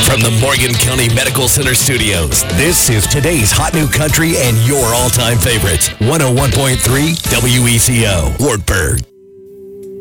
From the Morgan County Medical Center studios, this is today's Hot New Country and your all-time favorites. 101.3 WECO, Wartburg.